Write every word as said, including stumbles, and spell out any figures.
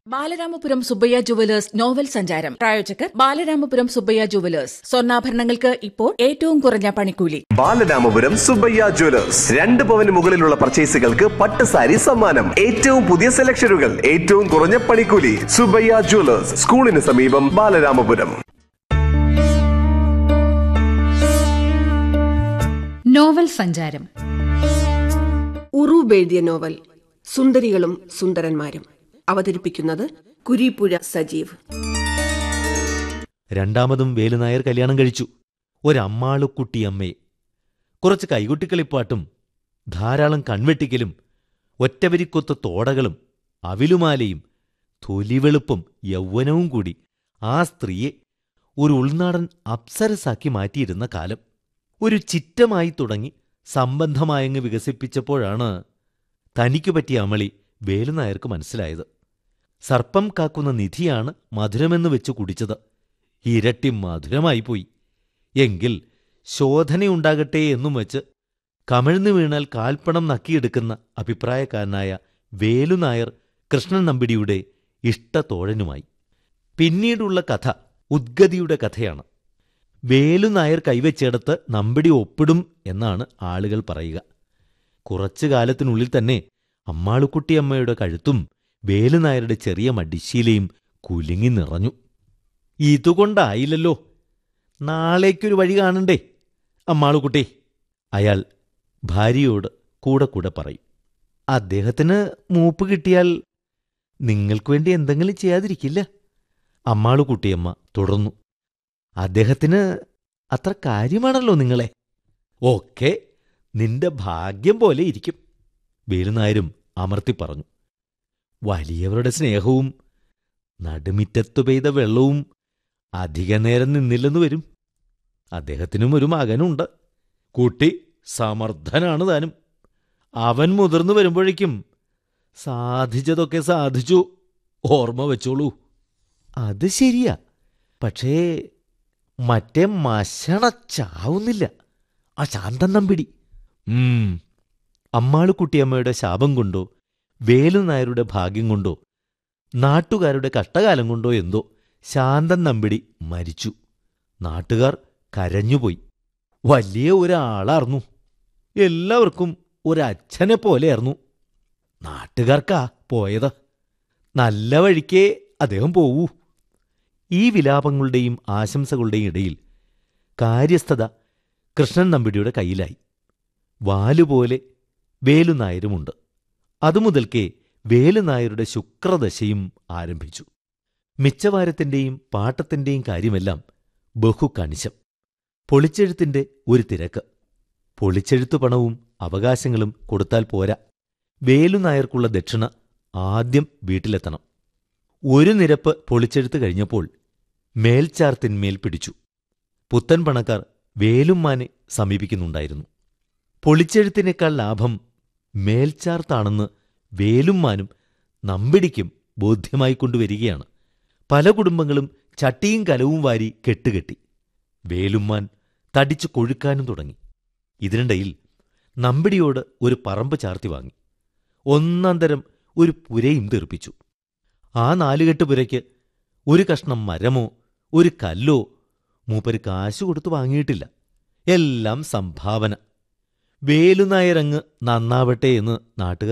Balaramapuram Subbaiah jewellers novel സഞ്ചാരം പ്രായോജകർ Balaramapuram Subbaiah jewellers സ്വർണ്ണാഭരണങ്ങൾക്ക് ഇപ്പോൾ ഏറ്റവും കുറഞ്ഞ പണിക്കൂലി. ബാലരാമപുരം സുബ്ബയ്യ ജുവലേഴ്സ് രണ്ട് പവന് മുകളിലുള്ള പർച്ചേസുകൾക്ക് പട്ട് സാരി സമ്മാനം. ഏറ്റവും പുതിയ സെലക്ഷനുകൾ, ഏറ്റവും കുറഞ്ഞ പണിക്കൂലി. സുബ്ബയ്യ ജുവലേഴ്സ്, സ്കൂളിന് സമീപം, ബാലരാമപുരം. നോവൽ സഞ്ചാരം. ഉറൂബ് എഴുതിയ നോവൽ സുന്ദരികളും സുന്ദരന്മാരും. അവതരിപ്പിക്കുന്നത് കുരീപ്പുഴ സജീവ്. രണ്ടാമതും വേലുനായർ കല്യാണം കഴിച്ചു. ഒരമ്മാളുക്കുട്ടിയമ്മയെ. കുറച്ച് കൈകുട്ടിക്കളിപ്പാട്ടും ധാരാളം കൺവെട്ടിക്കലും ഒറ്റവരിക്കൊത്ത തോടകളും അവിലുമാലയും തൊലിവെളുപ്പും യൗവനവും കൂടി ആ സ്ത്രീയെ ഒരു ഉൾനാടൻ അപ്സരസാക്കി മാറ്റിയിരുന്ന കാലം. ഒരു ചിറ്റമായി തുടങ്ങി സംബന്ധമായങ്ങ് വികസിപ്പിച്ചപ്പോഴാണ് തനിക്കു പറ്റിയ അമളി വേലുനായർക്ക് മനസ്സിലായത്. സർപ്പം കാക്കുന്ന നിധിയാണ് മധുരമെന്ന് വെച്ച് കുടിച്ചത്. ഇരട്ടി മധുരമായിപ്പോയി. എങ്കിൽ ശോധനയുണ്ടാകട്ടെ എന്നും വച്ച് കമിഴ്ന്നു വീണാൽ കാൽപ്പണം നക്കിയെടുക്കുന്ന അഭിപ്രായക്കാരനായ വേലുനായർ കൃഷ്ണൻ നമ്പിടിയുടെ ഇഷ്ടത്തോഴനുമായി. പിന്നീടുള്ള കഥ ഉദ്ഗതിയുടെ കഥയാണ്. വേലുനായർ കൈവച്ചിടത്ത് നമ്പിടി ഒപ്പിടും എന്നാണ് ആളുകൾ പറയുക. കുറച്ചു കാലത്തിനുള്ളിൽ തന്നെ അമ്മാളുക്കുട്ടിയമ്മയുടെ കഴുത്തും വേലുനായരുടെ ചെറിയ മടിശീലയും കുലുങ്ങി നിറഞ്ഞു. ഇതുകൊണ്ടായില്ലല്ലോ, നാളേക്കൊരു വഴി കാണണ്ടേ അമ്മാളുക്കുട്ടി, അയാൾ ഭാര്യയോട് കൂടെ കൂടെ പറയും. അദ്ദേഹത്തിന് മൂപ്പ് കിട്ടിയാൽ നിങ്ങൾക്കു വേണ്ടി എന്തെങ്കിലും ചെയ്യാതിരിക്കില്ല, അമ്മാളുക്കുട്ടിയമ്മ തുടർന്നു. അദ്ദേഹത്തിന് അത്ര കാര്യമാണല്ലോ നിങ്ങളെ. ഒക്കെ നിന്റെ ഭാഗ്യം പോലെ ഇരിക്കും, വേലുനായരും അമർത്തി പറഞ്ഞു. വലിയവരുടെ സ്നേഹവും നടുമിറ്റത്തു പെയ്ത വെള്ളവും അധിക നേരം നിന്നില്ലെന്നു വരും. അദ്ദേഹത്തിനും ഒരു മകനുണ്ട്. കുട്ടി സമർത്ഥനാണ് താനും. അവൻ മുതിർന്നു വരുമ്പോഴേക്കും സാധിച്ചതൊക്കെ സാധിച്ചു, ഓർമ്മ വെച്ചോളൂ. അത് ശരിയാ, പക്ഷേ മറ്റേ മശണച്ചാവുന്നില്ല ആ ശാന്തൻ നമ്പിടി. ഉം അമ്മാളുക്കുട്ടിയമ്മയുടെ ശാപം കൊണ്ടോ വേലുനായരുടെ ഭാഗ്യം കൊണ്ടോ നാട്ടുകാരുടെ കഷ്ടകാലം കൊണ്ടോ എന്തോ ശാന്തൻ നമ്പിടി മരിച്ചു. നാട്ടുകാർ കരഞ്ഞുപോയി. വലിയ ഒരാളാർന്നു, എല്ലാവർക്കും ഒരച്ഛനെ പോലെയായിരുന്നു. നാട്ടുകാർക്കാ പോയത്. നല്ല വഴിക്കേ അദ്ദേഹം പോവൂ. ഈ വിലാപങ്ങളുടെയും ആശംസകളുടെയും ഇടയിൽ കാര്യസ്ഥത കൃഷ്ണൻ നമ്പിടിയുടെ കയ്യിലായി. വാലുപോലെ വേലുനായരുമുണ്ട്. അതുമുതൽക്കേ വേലുനായരുടെ ശുക്രദശയും ആരംഭിച്ചു. മിച്ചവാരത്തിന്റെയും പാട്ടത്തിന്റെയും കാര്യമെല്ലാം ബഹുകണിശം. പൊളിച്ചെഴുത്തിന്റെ ഒരു തിരക്ക്. പൊളിച്ചെഴുത്തു പണവും അവകാശങ്ങളും കൊടുത്താൽ പോരാ, വേലുനായർക്കുള്ള ദക്ഷിണ ആദ്യം വീട്ടിലെത്തണം. ഒരു നിരപ്പ് പൊളിച്ചെഴുത്ത് കഴിഞ്ഞപ്പോൾ മേൽച്ചാർത്തിന്മേൽ പിടിച്ചു. പുത്തൻ പണക്കാർ വേലുമ്മാനെ സമീപിക്കുന്നുണ്ടായിരുന്നു. പൊളിച്ചെഴുത്തിനേക്കാൾ ലാഭം മേൽച്ചാർത്താണെന്ന് വേലുമ്മാനും നമ്പിടിക്കും ബോധ്യമായിക്കൊണ്ടുവരികയാണ്. പല കുടുംബങ്ങളും ചട്ടിയും കലവും വാരി കെട്ടുകെട്ടി. വേലുമ്മാൻ തടിച്ചു കൊഴുക്കാനും തുടങ്ങി. ഇതിനിടയിൽ നമ്പിടിയോട് ഒരു പറമ്പ് ചാർത്തി വാങ്ങി. ഒന്നാം തരം ഒരു പുരയും തീർപ്പിച്ചു. ആ നാലുകെട്ട് പുരയ്ക്ക് ഒരു കഷ്ണം മരമോ ഒരു കല്ലോ മൂപ്പര് കാശു കൊടുത്തു വാങ്ങിയിട്ടില്ല. എല്ലാം സംഭാവന. വേലുനായരങ്ങ് നന്നാവട്ടെ എന്ന് നാട്ടുകാർ